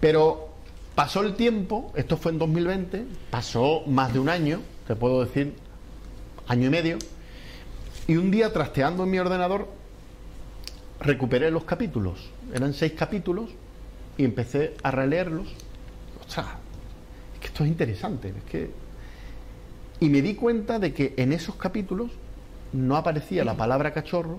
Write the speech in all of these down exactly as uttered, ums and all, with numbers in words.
Pero pasó el tiempo, esto fue en dos mil veinte, pasó más de un año, te puedo decir, año y medio, y un día trasteando en mi ordenador recuperé los capítulos, eran seis capítulos, y empecé a releerlos. Ostras, es que esto es interesante, es que... Y me di cuenta de que en esos capítulos no aparecía la palabra cachorro,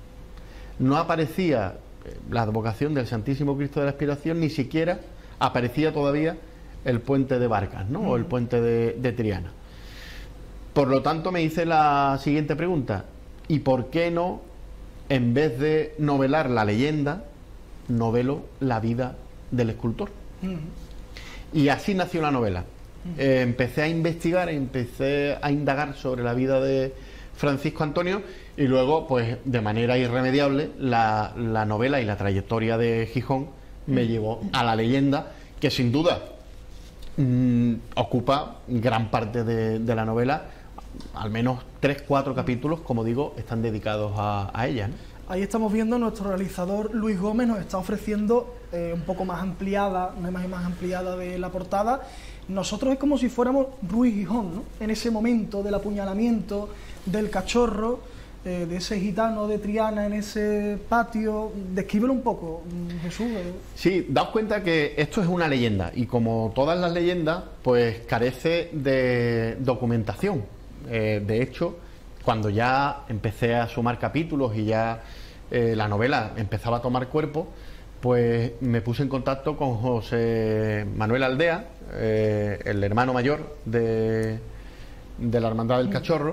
no aparecía la advocación del Santísimo Cristo de la Expiración, ni siquiera aparecía todavía el puente de Barcas, ¿no? O el puente de, de Triana. Por lo tanto, me hice la siguiente pregunta: ¿y por qué no, en vez de novelar la leyenda, novelo la vida del escultor? Uh-huh. Y así nació la novela. Uh-huh. Eh, empecé a investigar, empecé a indagar sobre la vida de Francisco Antonio, y luego, pues, de manera irremediable, la, la novela y la trayectoria de Gijón me uh-huh. llevó a la leyenda, que sin duda mmm, ocupa gran parte de, de la novela. Al menos tres, cuatro capítulos, como digo, están dedicados a, a ella, ¿no? Ahí estamos viendo, nuestro realizador Luis Gómez nos está ofreciendo eh, un poco más ampliada, una imagen más ampliada de la portada. Nosotros es como si fuéramos Ruiz Gijón, ¿no? En ese momento del apuñalamiento del cachorro, eh, de ese gitano de Triana en ese patio. Descríbelo un poco, Jesús. Sí, daos cuenta que esto es una leyenda, y como todas las leyendas, pues carece de documentación. Eh, de hecho, cuando ya empecé a sumar capítulos y ya eh, la novela empezaba a tomar cuerpo, pues me puse en contacto con José Manuel Aldea, eh, el hermano mayor de, de la Hermandad del Cachorro,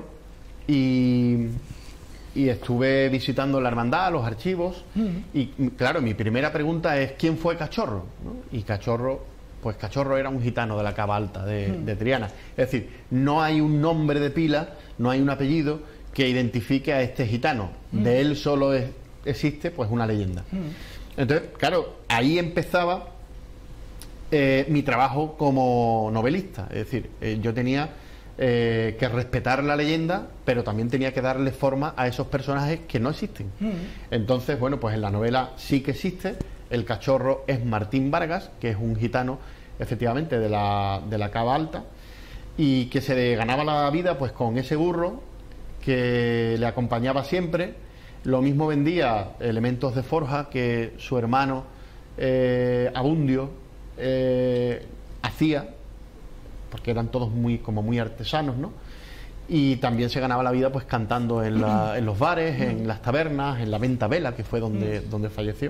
y, y estuve visitando la hermandad, los archivos, y claro, mi primera pregunta es: ¿quién fue Cachorro? ¿No? Y Cachorro... Pues Cachorro era un gitano de la Cava Alta de, mm. de Triana. Es decir, no hay un nombre de pila, no hay un apellido que identifique a este gitano. Mm. De él solo es, existe pues una leyenda. Mm. Entonces, claro, ahí empezaba eh, mi trabajo como novelista. Es decir, eh, yo tenía eh, que respetar la leyenda, pero también tenía que darle forma a esos personajes que no existen. Mm. Entonces, bueno, pues en la novela sí que existe. El cachorro es Martín Vargas, que es un gitano, efectivamente, de la, de la Cava Alta, y que se ganaba la vida pues con ese burro que le acompañaba siempre. Lo mismo vendía elementos de forja que su hermano eh, Abundio eh, hacía, porque eran todos muy, como muy artesanos, ¿no? Y también se ganaba la vida pues cantando en, la, en los bares, en las tabernas, en la Venta Vela, que fue donde, donde falleció.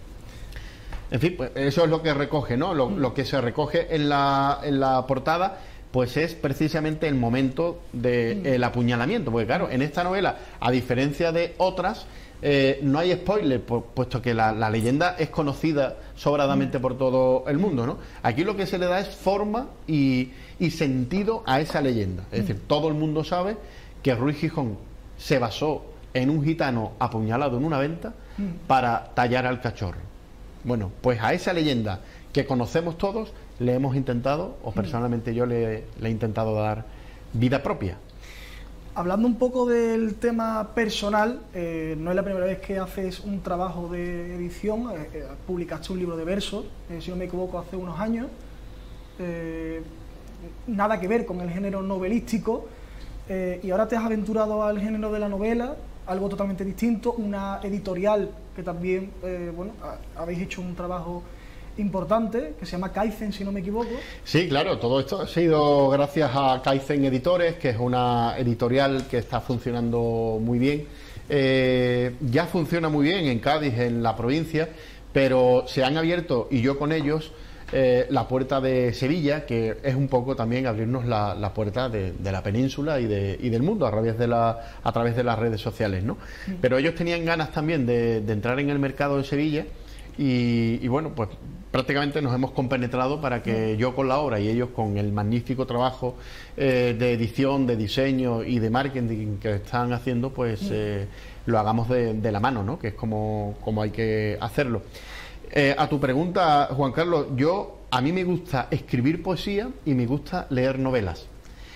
En fin, pues eso es lo que recoge, ¿no? Lo, lo que se recoge en la, en la portada, pues es precisamente el momento del apuñalamiento. Porque claro, en esta novela, a diferencia de otras, eh, no hay spoiler, pu puesto que la, la leyenda es conocida sobradamente por todo el mundo, ¿no? Aquí lo que se le da es forma y, y sentido a esa leyenda. Es decir, todo el mundo sabe que Ruiz Gijón se basó en un gitano apuñalado en una venta para tallar al cachorro. Bueno, pues a esa leyenda que conocemos todos le hemos intentado, o personalmente yo le, le he intentado dar vida propia. Hablando un poco del tema personal, eh, no es la primera vez que haces un trabajo de edición, eh, eh, publicaste un libro de versos, eh, si no me equivoco, hace unos años, eh, nada que ver con el género novelístico, eh, y ahora te has aventurado al género de la novela, algo totalmente distinto, una editorial que también, eh, bueno, habéis hecho un trabajo importante, que se llama Kaizen, si no me equivoco. Sí, claro, todo esto ha sido gracias a Kaizen Editores, que es una editorial que está funcionando muy bien. Eh, ya funciona muy bien en Cádiz, en la provincia, pero se han abierto, y yo con ellos, eh, la puerta de Sevilla, que es un poco también abrirnos la, la puerta de, de la península y, de, y del mundo a través de, la, a través de las redes sociales, ¿no? Sí. Pero ellos tenían ganas también de, de entrar en el mercado de Sevilla, y, y bueno, pues prácticamente nos hemos compenetrado para que yo con la obra y ellos con el magnífico trabajo eh, de edición, de diseño y de marketing que están haciendo, pues eh, lo hagamos de, de la mano, ¿no? Que es como, como hay que hacerlo. Eh, a tu pregunta, Juan Carlos, yo a mí me gusta escribir poesía y me gusta leer novelas.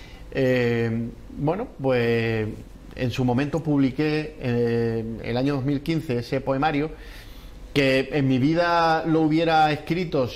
Eh, bueno, pues en su momento publiqué eh, el año dos mil quince ese poemario, que en mi vida lo hubiera escrito